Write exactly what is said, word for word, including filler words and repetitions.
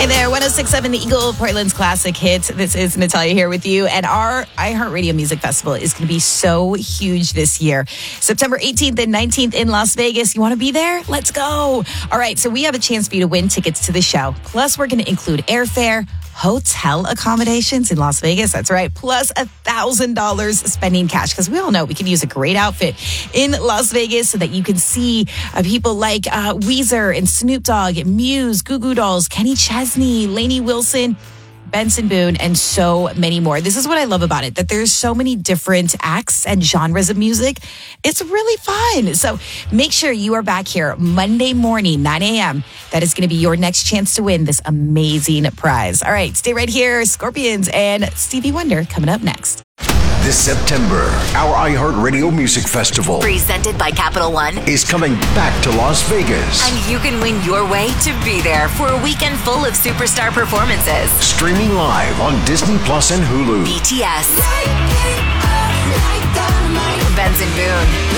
Hey there, one oh six point seven The Eagle, Portland's classic hits. This is Natalia here with you. And our iHeartRadio Music Festival is going to be so huge this year. September eighteenth and nineteenth in Las Vegas. You want to be there? Let's go. All right, so we have a chance for you to win tickets to the show. Plus, we're going to include airfare, hotel accommodations in Las Vegas. That's right. Plus one thousand dollars spending cash. Because we all know we can use a great outfit in Las Vegas so that you can see uh, people like uh, Weezer and Snoop Dogg, Muse, Goo Goo Dolls, Kenny Chesney, Lainey Wilson, Benson Boone, and so many more. This is what I love about it, that there's so many different acts and genres of music. It's really fun. So make sure you are back here Monday morning, nine a.m. That is going to be your next chance to win this amazing prize. All right, stay right here. Scorpions and Stevie Wonder coming up next. This September, our iHeartRadio Music Festival, presented by Capital One, is coming back to Las Vegas. And you can win your way to be there for a weekend full of superstar performances. Streaming live on Disney Plus and Hulu. B T S, Benson Boone,